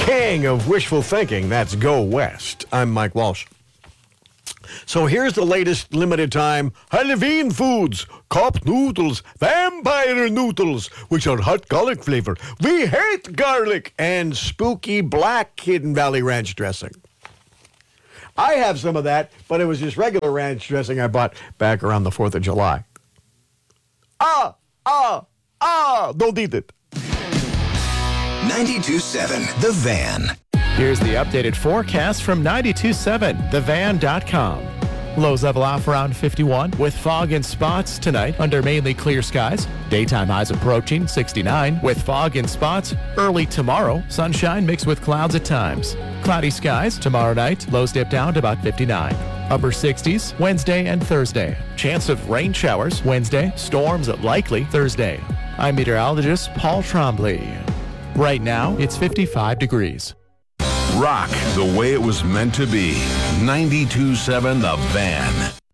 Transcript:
king of wishful thinking. That's Go West. I'm Mike Walsh. So here's the latest limited time Halloween foods. Cup noodles, vampire noodles, which are hot garlic flavor. We hate garlic. And spooky black Hidden Valley Ranch dressing. I have some of that, but it was just regular ranch dressing I bought back around the 4th of July. Don't eat it. 92.7 The Van. Here's the updated forecast from 927thevan.com. Lows level off around 51 with fog and spots tonight under mainly clear skies. Daytime highs approaching 69 with fog and spots. Early tomorrow, sunshine mixed with clouds at times. Cloudy skies tomorrow night. Lows dip down to about 59. Upper 60s Wednesday and Thursday. Chance of rain showers Wednesday. Storms likely Thursday. I'm meteorologist Paul Trombley. Right now, it's 55 degrees. Rock the way it was meant to be. 92.7 The Van.